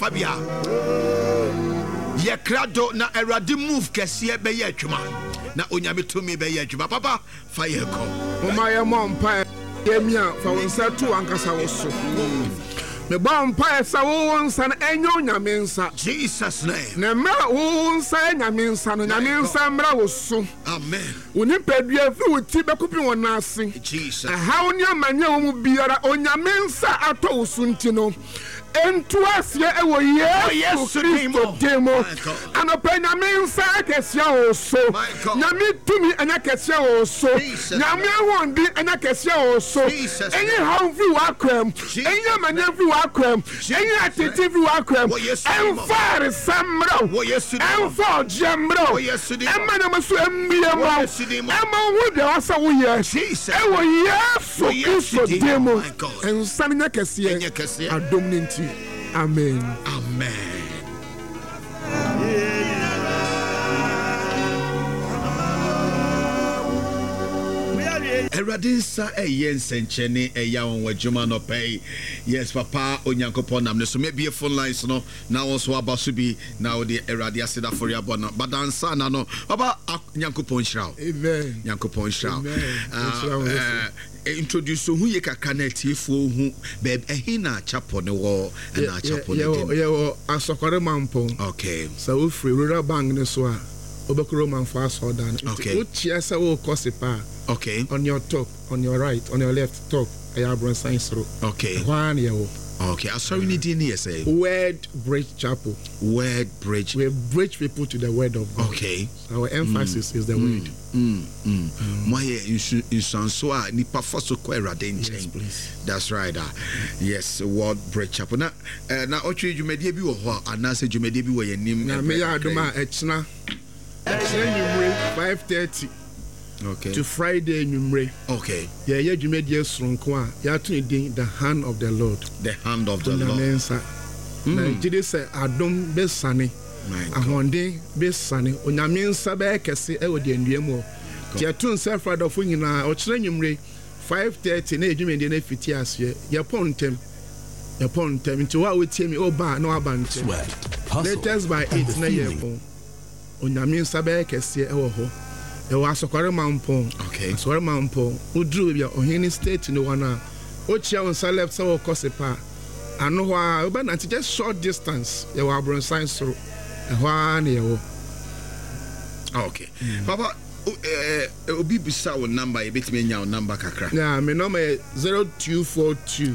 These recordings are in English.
Fabia. Ye krado na erade move kese be ye adwuma. Na onyame to me be ye adwuma. Papa, fire come. Mama ye mompa ye mia fa wonsa to ankasa wo so. Me bompa sa wo wonsa na enyo nyame nsa. Jesus name. Na mra wo wonsa nyame nsa no nyame nsa mra wo so. Amen. Oni pedua fi wo ti be kopi won ase. Jesus. Ha woni amanya wo mu biara onyame nsa ato wo so ntino. Entuasie ewo Yesu Kristo demo anopa nyame nsa akesia o so nyame tumi anya kesia o so nyame wondi anya kesia o so enyi hanfi wa kwam enyi manya fi wa kwam enyi atete fi wa kwam enfare samro enfo jemro emana maso embiyemo ema wode wasa wo ye ewo Yesu Kristo demo ensa nya kesia adomninti. Amen. Amen. Eradinsa sencheni ya onwajuma no pay. Yes, Papa Onyankopon nam so maybe a phone lines no now also abasubi now the eradia seda for your bona but dansa na no Papa Nyankopon shraw. Amen. Nyankopon shraw. Introduce who ye kakaneti fo hu babe ehina chapo ne wo na chapo ne ye asokore mampo. Okay. So free rural bank ne so a obekuro manfo aso dan. Okay. Uchi say wo kosipa. Okay. On your top, on your right, on your left top, I have run science through. Okay. One year. Okay. I saw you need say. Word Bridge Chapel. Word Bridge. We bridge people to the word of God. Okay. Our emphasis is the word. Moye insanso ni pa faso ko erade nchen. That's right. Yes, Word Bridge Chapel. Na otwe dwumade bi wo ho anase dwumade bi wo yanim. Na me ya adoma echna. Echna 5:30. Okay. To Friday numre. Okay. Yeah, dwumade sonko a ya to din the hand of the Lord. The hand of the Lord. Na jide say adom besane. Ahonde besane. Onyame nsa be kese e wodi anduamu. Ti atun selfrad of nyina o kire numre 5:30 na dwumade na fiti ase. Ya pontem. Nti wa wetie mi oba na abante. Latest by 8 na yepon. Onyame nsa be kese e wo ho. Asokore mampo. Okay. Asokore mampo. Udru bia ohini state no wana. Ochia on sa left so kosepa. Ano wa oba na just short distance. You wa bron science so. Ehwa na yewo. Okay. Papa obi bisa wo number e betime nya wo number kakra. Yeah, my number is 0242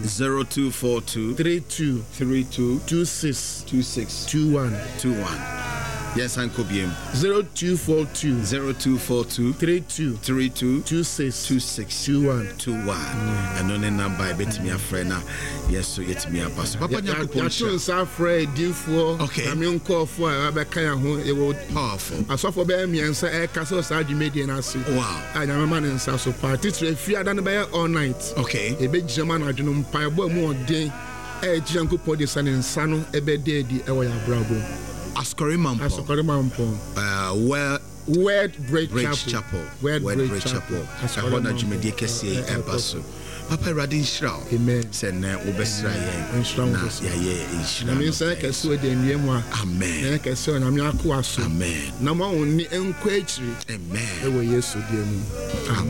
32 26 21. Yes, Uncle BM. 0242 32 26 21. And on the number I bet me a friend. Yes, so yet me a pass. Papa Nyankopon sha afraid for. Okay. I mean call for abeka ho e wo powerful. Asofo be me ensa e kasa sa adwumedi na so. Wow. Anya man ensa so party tre fi ada na be all night. Okay. E be jema na adwunu mpa bo mu odin e Nyankopon de san ensa no e be de di e wo ya brabo. Asokore Mampo. Word Bridge Chapel. Word Bridge Chapel. Asokore na jumedi kese ebaso. Papa Radin Shroud. Amen. Send obesra ye. Na me say kese we de nwiem a. Amen. Na kese na me akwa so. Amen. Na ma woni enko akiri. Amen. E wo Yesu de mu.